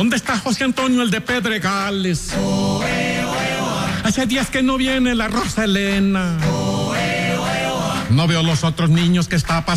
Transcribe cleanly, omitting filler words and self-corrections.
¿Dónde está José Antonio, el de Pedregales? Hace días que no viene la Rosa Elena. No veo los otros niños que está pasando.